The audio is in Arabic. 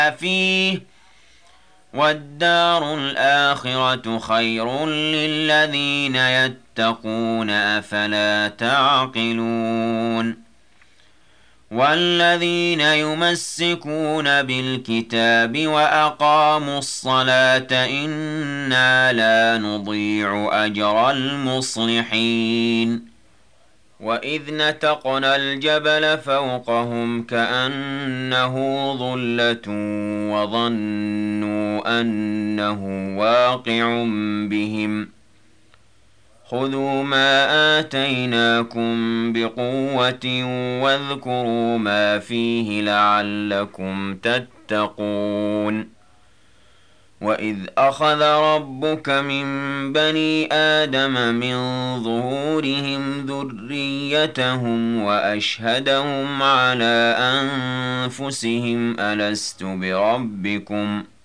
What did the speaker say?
فيه والدار الآخرة خير للذين يتقون أفلا تعقلون والذين يمسكون بالكتاب وأقاموا الصلاة إنا لا نضيع أجر المصلحين وإذ نتقنا الجبل فوقهم كأنه ظلة وظنوا أنه واقع بهم خذوا ما آتيناكم بقوة واذكروا ما فيه لعلكم تتقون وإذ أخذ ربك من بني آدم من ظهورهم ذريتهم وأشهدهم على أنفسهم ألست بربكم ؟